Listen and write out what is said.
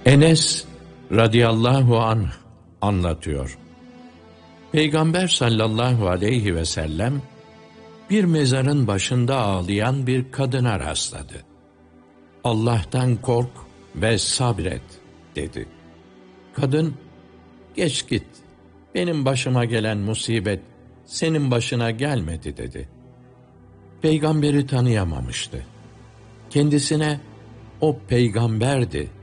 Enes radıyallahu anh anlatıyor. Peygamber sallallahu aleyhi ve sellem bir mezarın başında ağlayan bir kadına rastladı. Allah'tan kork ve sabret dedi. Kadın, geç git, benim başıma gelen musibet senin başına gelmedi dedi. Peygamberi tanıyamamıştı. Kendisine o peygamberdi